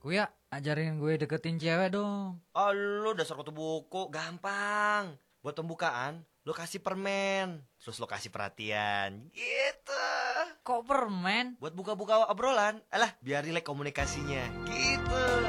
Kuya, ajarin gue deketin cewek dong. Oh, lu dasar kutu buku, gampang. Buat pembukaan, lu kasih permen, terus lu kasih perhatian, gitu. Kok permen? Buat buka-buka obrolan, alah biar rileks komunikasinya, gitu.